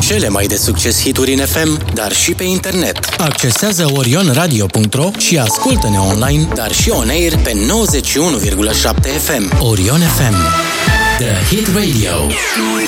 cele mai de succes hituri în FM, dar și pe internet. Accesează orionradio.ro și ascultă-ne online, dar și on-air pe 91,7 FM. Orion FM, The Hit Radio.